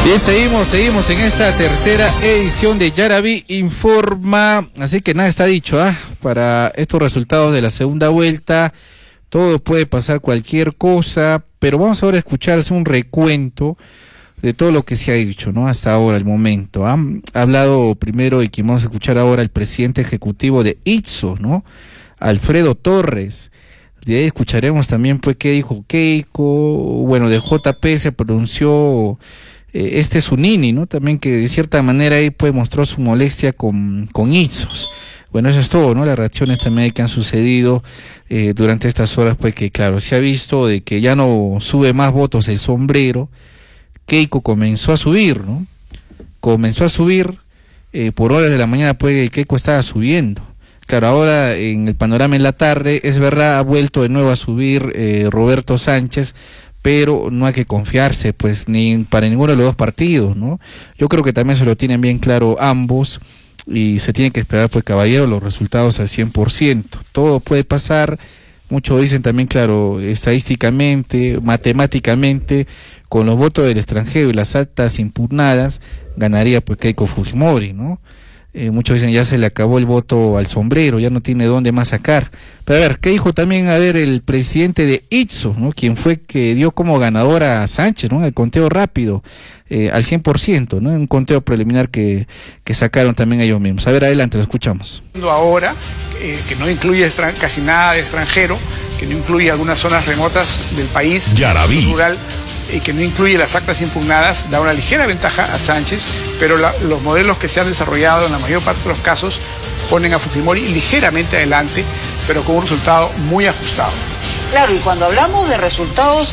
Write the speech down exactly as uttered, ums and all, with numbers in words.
Bien, seguimos, seguimos en esta tercera edición de Yaraví Informa, así que nada está dicho, ¿ah? ¿eh? Para estos resultados de la segunda vuelta, todo puede pasar, cualquier cosa, pero vamos ahora a escucharse un recuento de todo lo que se ha dicho, ¿no? Hasta ahora, el momento. ¿ah? Ha hablado primero, y quien vamos a escuchar ahora, el presidente ejecutivo de ITSO, ¿no? Alfredo Torres. De ahí escucharemos también, pues, qué dijo Keiko, bueno, de J P se pronunció eh, este Zunini, ¿no? También que de cierta manera ahí, pues, mostró su molestia con, con ITSOS. Bueno, eso es todo, ¿no? Las reacciones también que han sucedido eh, durante estas horas, pues, que claro, se ha visto de que ya no sube más votos el sombrero. Keiko comenzó a subir, ¿no? Comenzó a subir, eh, por horas de la mañana, pues, Keiko estaba subiendo. Claro, ahora en el panorama en la tarde, es verdad, ha vuelto de nuevo a subir eh, Roberto Sánchez, pero no hay que confiarse, pues, ni para ninguno de los dos partidos, ¿no? Yo creo que también se lo tienen bien claro ambos, y se tiene que esperar, pues, caballero, los resultados al cien por ciento. Todo puede pasar, muchos dicen también, claro, estadísticamente, matemáticamente, con los votos del extranjero y las actas impugnadas, ganaría, pues, Keiko Fujimori, ¿no? Eh, muchos dicen ya se le acabó el voto al sombrero, ya no tiene dónde más sacar. Pero a ver, ¿qué dijo también, a ver, el presidente de ITSO, ¿no? Quien fue que dio como ganadora a Sánchez, ¿no? El conteo rápido, eh, al cien por ciento, ¿no? Un conteo preliminar que, que sacaron también ellos mismos. A ver, adelante, lo escuchamos. Ahora, eh, que no incluye casi nada de extranjero, que no incluye algunas zonas remotas del país, Yaraví. rural, y que no incluye las actas impugnadas, da una ligera ventaja a Sánchez, pero la, los modelos que se han desarrollado en la mayor parte de los casos ponen a Fujimori ligeramente adelante, pero con un resultado muy ajustado. Claro, y cuando hablamos de resultados